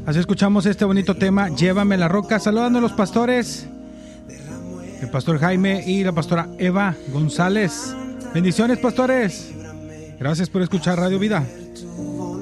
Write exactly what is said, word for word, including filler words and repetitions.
Así escuchamos este bonito tema, Llévame la roca, saludando a los pastores, el pastor Jaime y la pastora Eva González. Bendiciones, pastores. Gracias por escuchar Radio Vida.